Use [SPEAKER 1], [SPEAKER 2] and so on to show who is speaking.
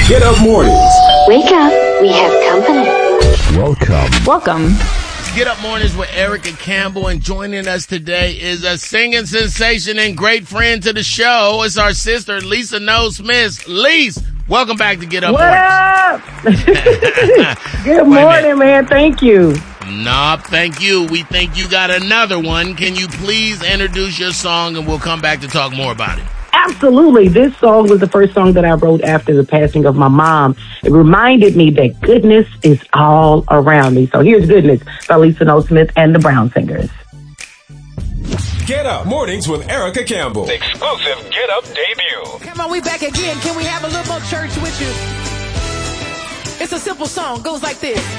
[SPEAKER 1] Get Up Mornings.
[SPEAKER 2] Wake up, we have company.
[SPEAKER 3] Welcome.
[SPEAKER 4] Get Up Mornings with Erica Campbell, and joining us today is a singing sensation and great friend to the show. It's our sister, Lisa Noel Smith. Lisa, welcome back to Get Up Mornings.
[SPEAKER 5] Good morning, man. Thank you.
[SPEAKER 4] Nah, thank you. We think you got another one. Can you please introduce your song, and we'll come back to talk more about it.
[SPEAKER 5] Absolutely. This song was the first song that I wrote after the passing of my mom. It reminded me that goodness is all around me. So here's Goodness by Lisa Noel Smith and the Brown Singers.
[SPEAKER 1] Get Up Mornings with Erica Campbell.
[SPEAKER 6] The exclusive Get Up debut.
[SPEAKER 7] Come on, we back again. Can we have a little more church with you? It's a simple song. Goes like this.